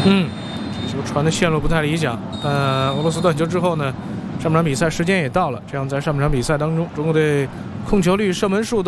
这球传的线路不太理想，但俄罗斯断球之后呢，上半场比赛时间也到了，这样在上半场比赛当中，中国队控球率、射门数都